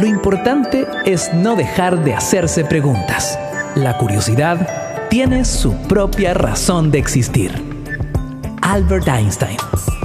Lo importante es no dejar de hacerse preguntas. La curiosidad tiene su propia razón de existir. Albert Einstein.